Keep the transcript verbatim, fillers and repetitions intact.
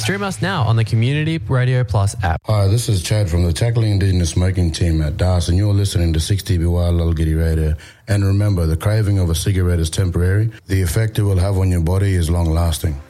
Stream us now on the Community Radio Plus app. Hi, this is Chad from the Tackling Indigenous Smoking team at D A S, and you're listening to six D B Y Lulgiddy Radio. And remember, the craving of a cigarette is temporary. The effect it will have on your body is long-lasting.